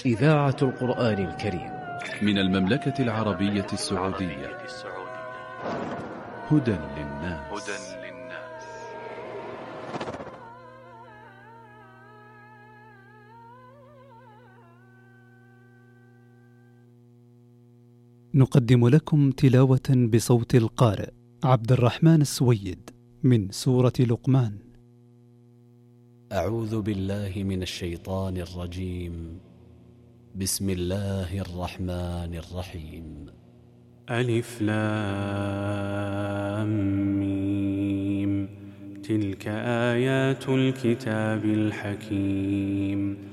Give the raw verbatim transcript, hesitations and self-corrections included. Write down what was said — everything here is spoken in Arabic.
إذاعة القرآن الكريم من المملكة العربية السعودية. هدى للناس. نقدم لكم تلاوة بصوت القارئ عبد الرحمن السويد من سورة لقمان. أعوذ بالله من الشيطان الرجيم. بسم الله الرحمن الرحيم. ألف لام ميم. تلك آيات الكتاب الحكيم